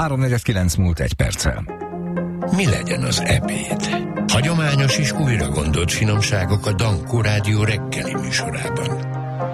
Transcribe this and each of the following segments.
3:49 múlt 1 perccel. Mi legyen az ebéd? Hagyományos és újra gondolt finomságok a Dankó Rádió reggeli műsorában.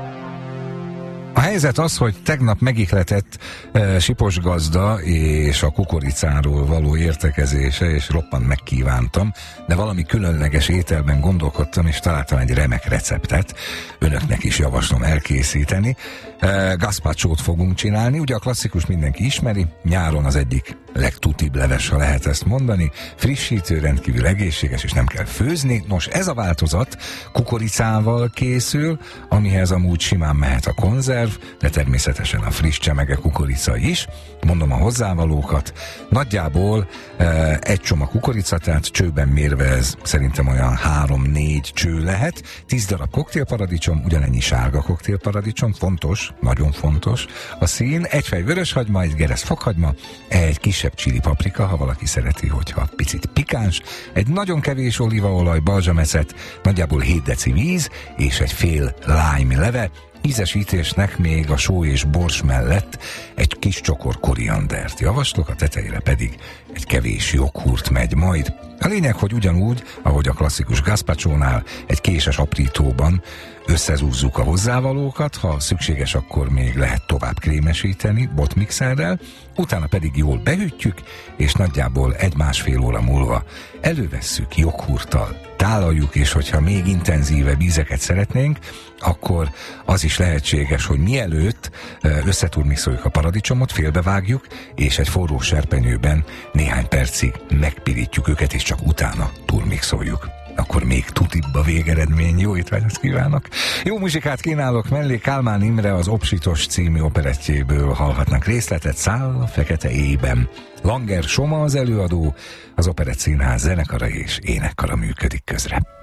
A helyzet az, hogy tegnap megihletett Sipos gazda és a kukoricáról való értekezése, és roppant megkívántam, de valami különleges ételben gondolkodtam, és találtam egy remek receptet. Önöknek is javaslom elkészíteni. Gazpachót fogunk csinálni, ugye a klasszikus mindenki ismeri, nyáron az egyik legtutibb leves, ha lehet ezt mondani, frissítő, rendkívül egészséges, és nem kell főzni. Nos, ez a változat kukoricával készül, amihez amúgy simán mehet a konzerv, de természetesen a friss csemege kukorica is. Mondom a hozzávalókat. Nagyjából egy csomag kukorica, tehát csőben mérve ez szerintem olyan 3-4 cső lehet. 10 darab koktélparadicsom, ugyanennyi sárga koktélparadicsom, fontos, nagyon fontos a szín, egy fej vöröshagyma, egy geresz fokhagyma, egy kisebb chili paprika, ha valaki szereti, hogyha picit pikáns, egy nagyon kevés olívaolaj, balzsamecet, nagyjából 7 deci víz, és egy fél lime leve. Ízesítésnek még a só és bors mellett egy kis csokor koriandert javaslok, a tetejére pedig egy kevés joghurt megy majd. A lényeg, hogy ugyanúgy, ahogy a klasszikus gazpachónál, egy késes aprítóban összezúzzuk a hozzávalókat, ha szükséges, akkor még lehet tovább krémesíteni botmixerrel, utána pedig jól behűtjük, és nagyjából 1-1,5 óra múlva elővesszük joghurttal, tálaljuk, és hogyha még intenzívebb ízeket szeretnénk, akkor az is lehetséges, hogy mielőtt összeturmixoljuk a paradicsomot, félbevágjuk, és egy forró serpenyőben néhány percig megpirítjuk őket, és csak utána turmixoljuk. Akkor még tutibb a végeredmény. Jó étvágyat kívánok! Jó muzsikát kínálok mellé. Kálmán Imre az Obsitos című operettjéből hallhatnak részletet. Száll a fekete éjben. Langer Soma az előadó, az Operett Színház zenekara és énekkara működik közre.